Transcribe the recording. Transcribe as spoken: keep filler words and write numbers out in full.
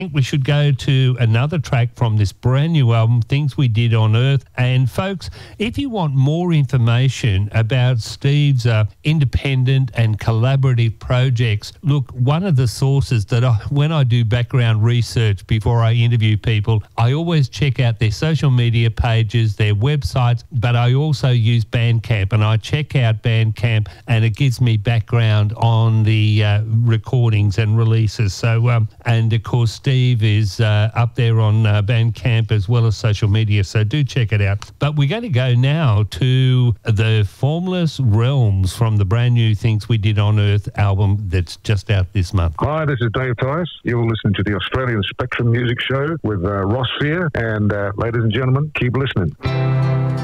think we should go to another track from this brand new album, Things We Did on Earth. And folks, if you want more information about Steve's uh, independent and collaborative projects, look, one of the sources that I, when I do background research before I interview people, I always check out their social media pages, their websites, but I also use Bandcamp, and I check out Bandcamp and it gives me background on the uh, recordings and releases. So, um, and of course, Steve is uh, up there on uh, Bandcamp as well as social media, so do check it out. But we're going to go now to the Formless Realms from the brand new Things We Did on Earth album that's just out this month. Hi, this is Dave Tice. You're listening to the Australian Spectrum Music Show with uh, Ross Fear, and uh, ladies and gentlemen, keep listening.